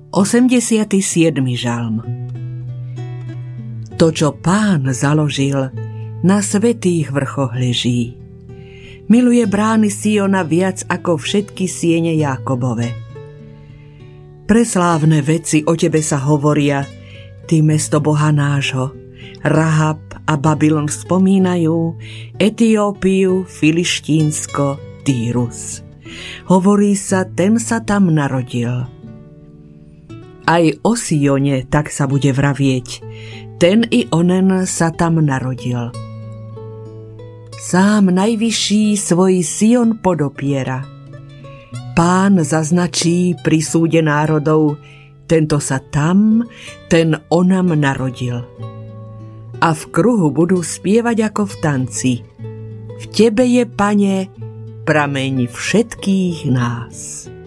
87. žalm. To, čo Pán založil, na svätých vrchoch leží. Miluje brány Siona viac ako všetky siene Jákobove. Preslávne veci o tebe sa hovoria, ty mesto Boha nášho. Rahab a Babylon spomínajú, Etiópiu, Filištínsko, Týrus. Hovorí sa, ten sa tam narodil. Aj o Sione tak sa bude vravieť, ten i onen sa tam narodil. Sám najvyšší svoj Sion podopiera. Pán zaznačí pri súde národov, tento sa tam, ten onam narodil. A v kruhu budú spievať ako v tanci. V tebe je, Pane, prameň všetkých nás.